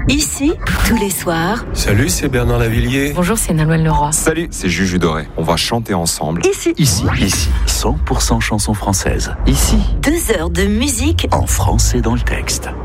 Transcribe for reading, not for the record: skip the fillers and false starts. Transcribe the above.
Ici, tous les soirs. Salut, c'est Bernard Lavillier. Bonjour, c'est Nolwenn Leroy. Salut, c'est Juju Doré. On va chanter ensemble. Ici. 100% chansons françaises. Ici, 2 heures de musique en français dans le texte.